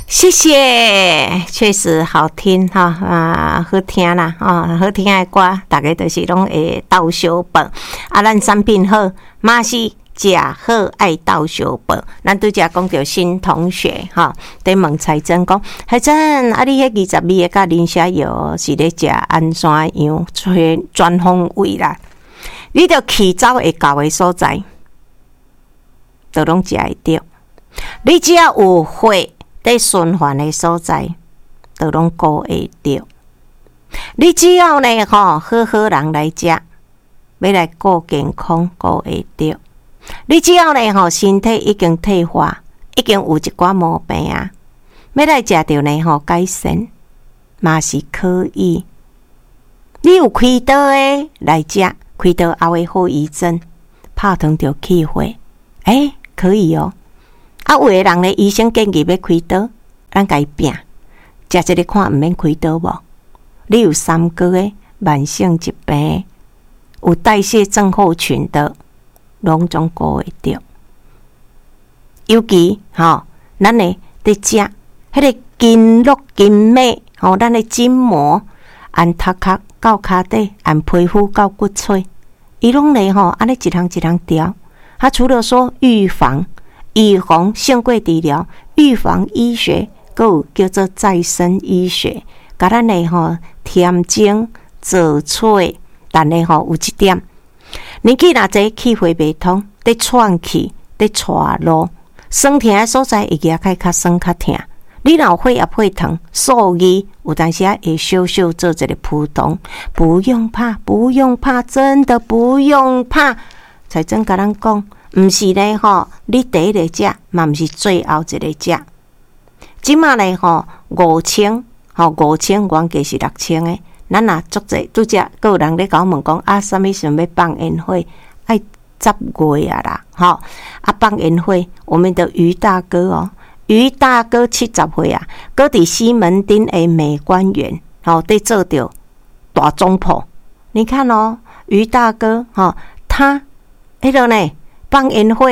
谢谢，确实好听哈好听啦好听的歌，大家都是拢会斗相报咱产品好，嘛是食好爱斗相报。咱拄则讲到新同学在问彩珍讲，彩珍你迄22个甲林霞药是咧食安怎样全方位啦？你着去走会到的所在，都拢食会着。你只要有血在循环的所在，都拢顾会着。你只要呢好好人来食，要来顾健康，顾会着。你只要呢身体已经退化，已经有一寡毛病啊，要来食着呢改善，嘛是可以。你有开刀的来食，开刀后的后遗症，拍断着气血，可以哦。有的人呢，医生建议要开刀，咱甲伊拼，食一个看毋免开刀无？你有3个的慢性疾病，有代谢症候群的，拢总顾会着。尤其咱呢伫食迄个筋络筋脉，咱的筋膜，按头壳到骹底，按皮肤到骨髓，伊拢呢安尼一项一项调。它除了说预防胜过治疗，预防医学，还有叫做再生医学，甲咱呢添精造嘴，但呢有一点，年纪若济气血袂通，在喘气，在喘路，酸痛的所在会举开较酸较痛。你若有血压血糖、数字有当时会小小做一个扑动，不用怕，不用怕，真的不用怕。才真甲咱讲。毋是呢你第一个食，嘛毋是最后一个食。即马呢5000原价是6000的，咱若足济拄则个有人咧甲我问讲啥物时阵要放烟火？爱10月啊啦，放烟火，我们的于大哥于大哥70岁啊，搁伫西门町的美观园伫做着大总铺。你看于大哥他迄个呢？放烟火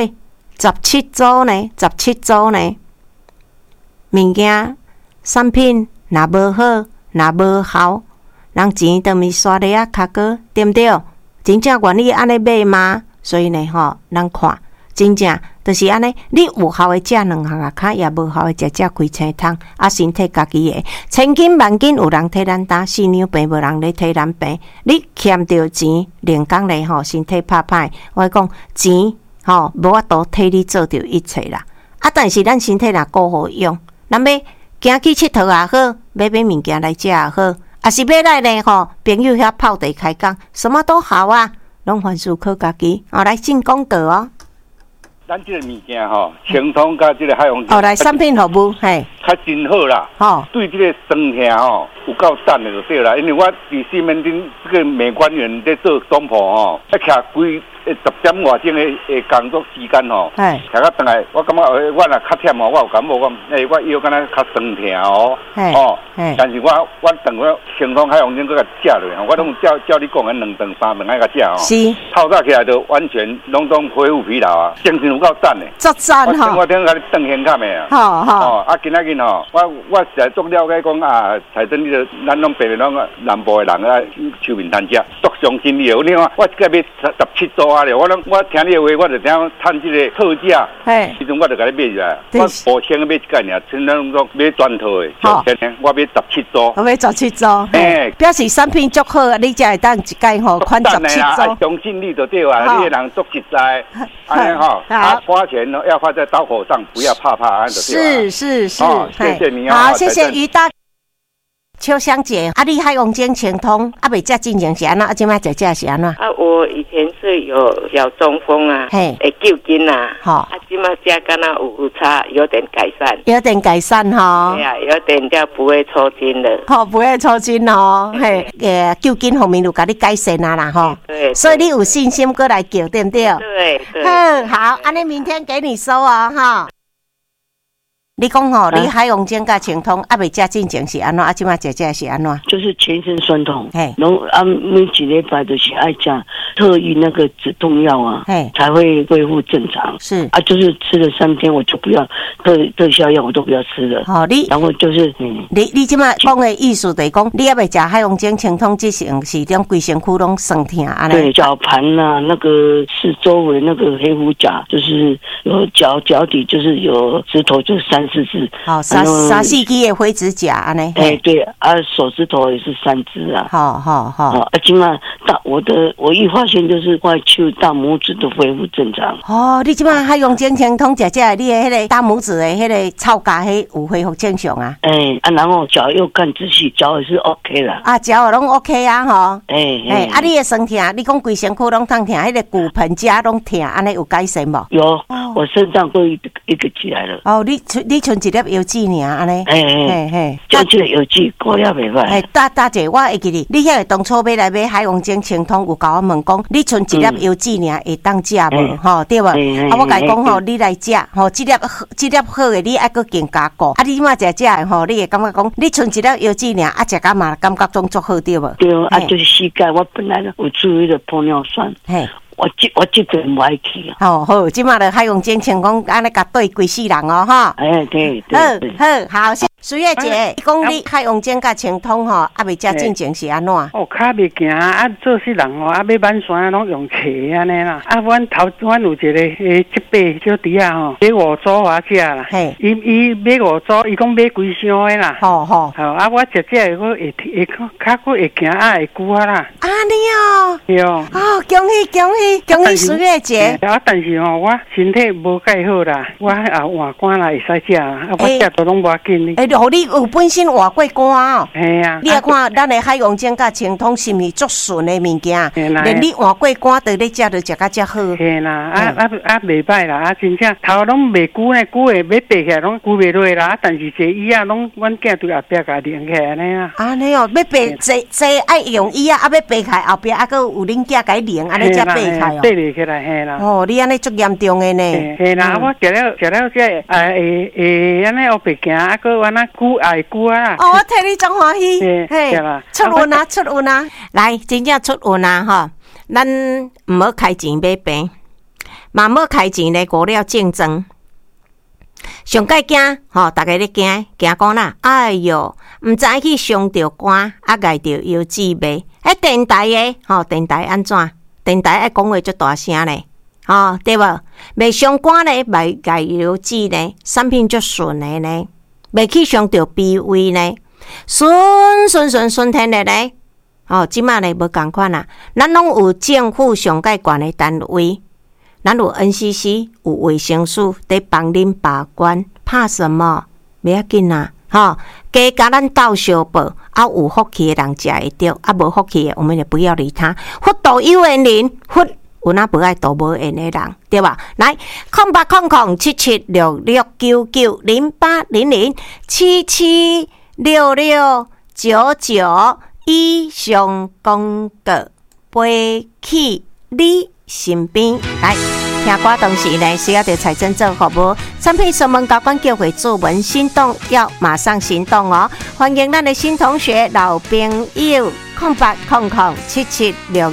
17组呢，物件产品若无好，若无效，人钱都咪刷咧卡哥，对毋对？真正愿意安尼买吗？所以呢咱看真正就是安尼，你有效的食2项卡，也无效的食开青汤，身体家己的，千金万金有人替咱担，四娘病无人咧替咱病。你欠着钱，连工咧身体歹歹，我讲钱。无法度替你做着一切啦。但是咱身体若顾好用，咱要行去佚佗也好，要买物件来食也好，是要来呢朋友遐泡茶开讲，什么都好啊，拢凡事靠家己。来进广告咱这个物件清通甲这个海洋来产品服务嘿， 较真好啦。对这个酸痛有够赞的就对啦。因为我伫西门町这个美观园在做总铺徛规10点外钟的工作时间徛到转来，我感觉我若较忝我有感觉我腰敢若较酸痛但是我等我清通海洋针搁甲食落，我拢照你讲的2顿3顿爱甲食是透早起来就完全拢恢复疲劳啊，精神有够赞的， 足赞我顶甲你顿现卡的今仔日我实在足了解讲彩珍你咱拢北面拢南部的人手面摊食，足上心意的。你看我一个要17组我听你的话，我就听趁这个特价，时阵我就甲你买起来。我5000买一件尔，像咱种买全套的，我买17组。 我买17组，表示产品足好，你才会当一件款17组。 相信你就对啊，你的人足实在，安尼花钱要花在刀口上，不要怕安就对了。是，谢谢你好，谢谢于大。秋香姐，你海王精清通未食进前是安怎？现在在食是安怎？ 我以前是有小中风会救筋现在食敢若有差，有点改善。 有点改善对啊，有点就不会抽筋了。 不会抽筋救筋方面有甲你改善啦对， 所以你有信心过来救，对不对？ 对。 好，安尼明天给你收你讲吼，你海王精甲清通，未食进前是安怎？即马食是安怎？ 就是全身酸痛，然后每几礼拜都是爱吃特意那个止痛药啊，才会恢复正常。是就是吃了3天，我就不要特效药，我都不要吃了。然后就是你即马讲的意思就是讲，你也未食海王精清通之前是种规身躯拢酸痛安尼。对， 脚盘啊，那个四周围那个黑胡甲，就是有脚底，就是有指头，就3、4只。 3、4支的灰指甲安尼。 对手指头也是3只啊。 好。 今晚我一发现就是外手大拇指都恢复正常。 你即马海王精清通食，你的迄个大拇指的迄个草甲迄有恢复正常啊？ 然后脚又看仔细，脚也是 OK 啦。 脚也拢 OK 啊，吼。你的酸痛，你讲规身躯拢痛，迄个骨盆架拢痛，安尼有改善无？ 有，我身上都一个起来了。 你剩一粒药剂尔，安尼。 就这个药剂过了袂歹。 大姐，我会记你遐个当初要来买海王精清通，有甲我问讲，你剩一粒药剂尔会当食无？吼，对无？我甲伊讲吼，你来食，吼，这粒好的，你爱搁更加顾。你嘛食的吼，你会感觉讲，你剩一粒药剂尔，食感嘛，感觉总足好，对无？ 对，就是膝盖，我本来有注意的玻尿酸。我这个不爱去啊。好，即马的海王精清通，安尼甲对规世人哦，哈。 对。 好。苏月姐，你讲你海王精甲清通吼，未食进前是安怎？ 脚袂行，做事人要挽山拢用车安尼啦。阮有一个即辈小弟啊吼，买五组我食啦。伊买五组，伊讲买规箱的啦。我食我会较会行会久啊啦。 你哦。 对哦。 恭喜苏月姐。 但是我身体无介好啦，我换肝啦会使食啦，我食都拢无要紧哩。 你有本身换过肝哦。你来看咱的海王精甲清通是毋是足顺的物件？连你换过肝都咧食，就食甲遮好。 袂歹啦，真正头拢袂久呢，久的要爬起来拢久袂落啦。但是坐椅啊，拢阮囝对后壁甲连起来安尼啊。 安尼哦，要爬坐爱用椅啊，要爬起来后壁还佫有恁囝甲伊连，安尼才爬起来哦。 爬袂起来， 啦。你安尼足严重的呢。 啦，我食了这会安尼学白行，佫安那久爱久啊。 我替你真欢喜。出运啊！来，真正出运啊！吼，咱唔好开钱买病，嘛唔好开钱来过了竞争。上介惊，大家咧惊讲啦，哎哟，唔知去伤着肝，挨着药剂卖。电台的，电台安怎？电台爱讲话足大声咧，对无？卖伤肝咧，卖挨药剂咧，产品足顺的呢，未去伤着脾胃呢，顺天的咧。即马咧无共款啦，咱拢有政府上介悬的单位。咱有 NCC 有卫生署在帮恁把关，怕什么？不要紧啦，加甲咱斗相报，有福气的人食会着，无福气的我们就不要理他。福到有缘人，福有哪不爱度无缘的人，对吧？来08007766997800776699以上公告飞去你身边来。听歌同时呢，需要着财政做服务，产品询问高管叫回注文心动，要马上行动哦！欢迎咱的新同学、老朋友，08007766。